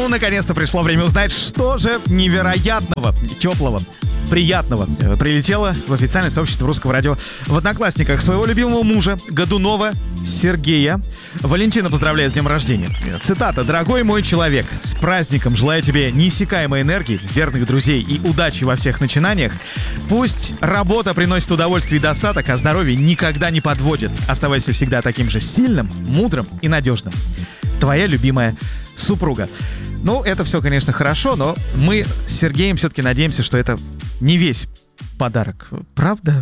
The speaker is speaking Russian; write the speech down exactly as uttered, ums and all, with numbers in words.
Ну, наконец-то пришло время узнать, что же невероятного, теплого, приятного прилетело в официальное сообщество Русского радио в Одноклассниках. Своего любимого мужа, Годунова Сергея, Валентина поздравляет с днем рождения. Цитата: «Дорогой мой человек, с праздником! Желаю тебе неиссякаемой энергии, верных друзей и удачи во всех начинаниях. Пусть работа приносит удовольствие и достаток, а здоровье никогда не подводит. Оставайся всегда таким же сильным, мудрым и надежным. Твоя любимая супруга». Ну, это все, конечно, хорошо, но мы с Сергеем все-таки надеемся, что это не весь подарок. Правда?